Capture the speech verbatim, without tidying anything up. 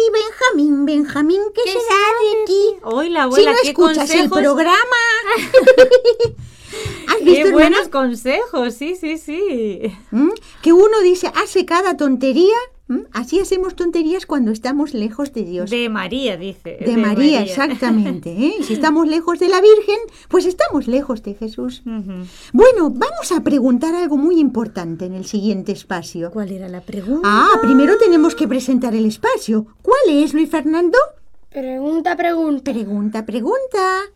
Benjamín, Benjamín, ¿qué, ¿Qué será será de ti? Hola, Si abuela, no qué escuchas consejos. el programa. ¿Has Qué visto, hermana? buenos consejos, sí, sí, sí. ¿Mm? Que uno dice, hace cada tontería. ¿Mm? Así hacemos tonterías cuando estamos lejos de Dios. De María, dice. De, de María, María, exactamente. ¿eh? Si estamos lejos de la Virgen, pues estamos lejos de Jesús. Uh-huh. Bueno, vamos a preguntar algo muy importante en el siguiente espacio. ¿Cuál era la pregunta? Ah, primero tenemos que presentar el espacio. ¿Cuál es, Luis Fernando? Pregunta, pregunta. Pregunta, pregunta.